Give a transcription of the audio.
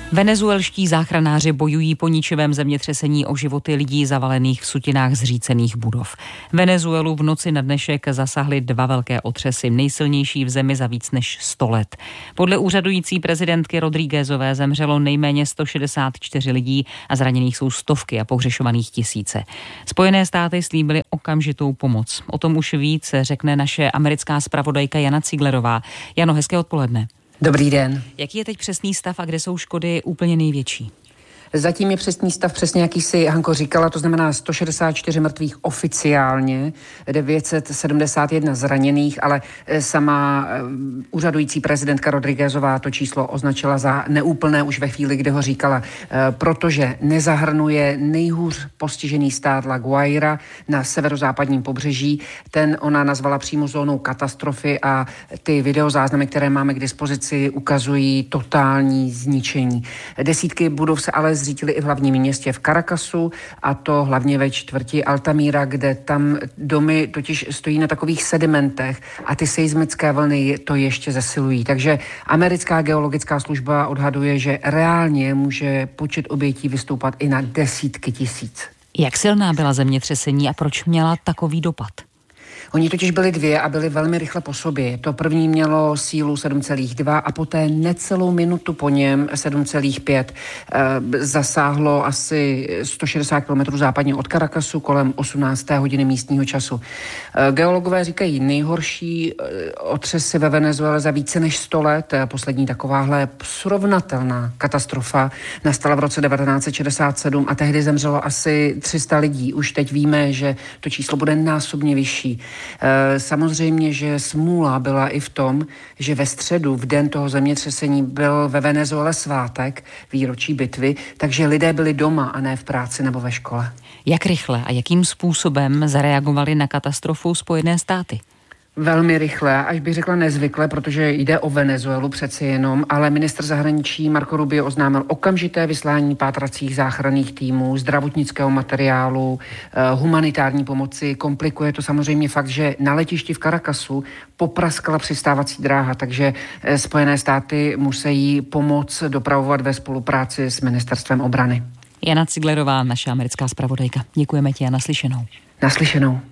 Venezuelští záchranáři bojují po ničivém zemětřesení o životy lidí zavalených v sutinách zřícených budov. Venezuelu v noci na dnešek zasáhly 2 velké otřesy, nejsilnější v zemi za víc než 100 let. Podle úřadující prezidentky Rodríguezové zemřelo nejméně 164 lidí a zraněných jsou stovky a pohřešovaných tisíce. Spojené státy slíbily okamžitou pomoc. O tom už víc řekne naše americká zpravodajka Jana Ciglerová. Jano, hezké odpoledne. Dobrý den. Jaký je teď přesný stav a kde jsou škody úplně největší? Zatím je přesný stav přesně, jaký si Hanko říkala, to znamená 164 mrtvých oficiálně, 971 zraněných, ale sama úřadující prezidentka Rodríguezová to číslo označila za neúplné už ve chvíli, kdy ho říkala, protože nezahrnuje nejhůř postižený stát La Guaira na severozápadním pobřeží. Ten ona nazvala přímo zónou katastrofy a ty videozáznamy, které máme k dispozici, ukazují totální zničení. Desítky budov se ale zřítili i v hlavním městě v Caracasu, a to hlavně ve čtvrti Altamira, kde tam domy totiž stojí na takových sedimentech a ty seismické vlny to ještě zesilují. Takže americká geologická služba odhaduje, že reálně může počet obětí vystoupat i na desítky tisíc. Jak silná byla zemětřesení a proč měla takový dopad? Oni totiž byli 2 a byli velmi rychle po sobě. To první mělo sílu 7,2 a poté necelou minutu po něm 7,5. Zasáhlo asi 160 km západně od Caracasu kolem 18. hodiny místního času. Geologové říkají nejhorší otřesy ve Venezuele za více než 100 let. Poslední takováhle srovnatelná katastrofa nastala v roce 1967 a tehdy zemřelo asi 300 lidí. Už teď víme, že to číslo bude násobně vyšší. Samozřejmě, že smůla byla i v tom, že ve středu, v den toho zemětřesení, byl ve Venezuele svátek, výročí bitvy, takže lidé byli doma a ne v práci nebo ve škole. Jak rychle a jakým způsobem zareagovali na katastrofu Spojené státy? Velmi rychle, až bych řekla nezvykle, protože jde o Venezuelu přeci jenom, ale ministr zahraničí Marco Rubio oznámil okamžité vyslání pátracích záchranných týmů, zdravotnického materiálu, humanitární pomoci. Komplikuje to samozřejmě fakt, že na letišti v Caracasu popraskla přistávací dráha, takže Spojené státy musí pomoc dopravovat ve spolupráci s ministerstvem obrany. Jana Ciglerová, naše americká zpravodajka. Děkujeme ti a naslyšenou. Naslyšenou.